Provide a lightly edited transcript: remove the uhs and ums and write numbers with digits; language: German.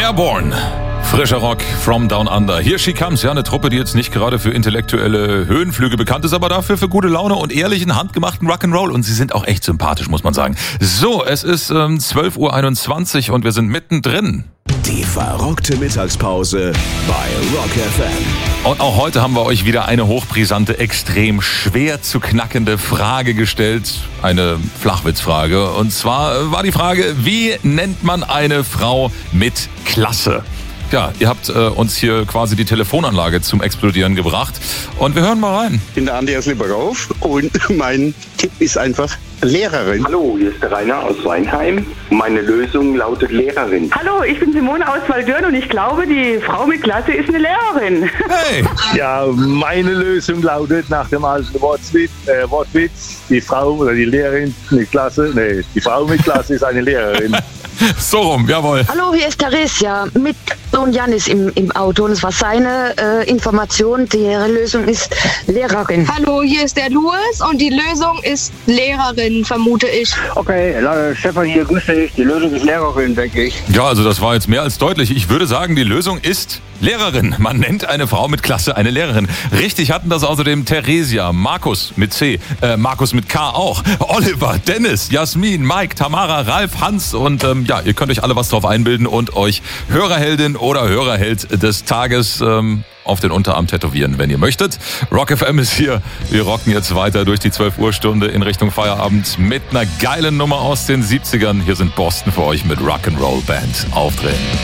Airborne. Frischer Rock from Down Under. Here she comes. Ja, eine Truppe, die jetzt nicht gerade für intellektuelle Höhenflüge bekannt ist, aber dafür für gute Laune und ehrlichen, handgemachten Rock'n'Roll. Und sie sind auch echt sympathisch, muss man sagen. So, es ist 12:21 Uhr und wir sind mittendrin. Die verrockte Mittagspause bei Rock FM. Und auch heute haben wir euch wieder eine hochbrisante, extrem schwer zu knackende Frage gestellt. Eine Flachwitzfrage. Und zwar war die Frage, wie nennt man eine Frau mit Klasse? Ja, ihr habt uns hier quasi die Telefonanlage zum Explodieren gebracht. Und wir hören mal rein. Ich bin der Andi aus Liberauf und mein Tipp ist einfach Lehrerin. Hallo, hier ist der Rainer aus Weinheim. Meine Lösung lautet Lehrerin. Hallo, ich bin Simone aus Waldürn und ich glaube, die Frau mit Klasse ist eine Lehrerin. Hey! Ja, meine Lösung lautet nach dem alten Wortwitz, die Frau oder die Lehrerin mit Klasse, die Frau mit Klasse ist eine Lehrerin. So rum, jawohl. Hallo, hier ist Theresia mit Sohn Janis im Auto und es war seine Information, die Lösung ist Lehrerin. Hallo, hier ist der Louis und die Lösung ist Lehrerin, vermute ich. Okay, Stefan hier, grüß dich. Die Lösung ist Lehrerin, denke ich. Ja, also das war jetzt mehr als deutlich. Ich würde sagen, die Lösung ist Lehrerin. Man nennt eine Frau mit Klasse eine Lehrerin. Richtig hatten das außerdem Theresia, Markus mit C, Markus mit K auch, Oliver, Dennis, Jasmin, Mike, Tamara, Ralf, Hans und ja, ihr könnt euch alle was drauf einbilden und euch Hörerheldin oder Hörerheld des Tages auf den Unterarm tätowieren, wenn ihr möchtet. Rock FM ist hier. Wir rocken jetzt weiter durch die 12-Uhr-Stunde in Richtung Feierabend mit einer geilen Nummer aus den 70ern. Hier sind Boston für euch mit Rock'n'Roll Band. Aufdrehen.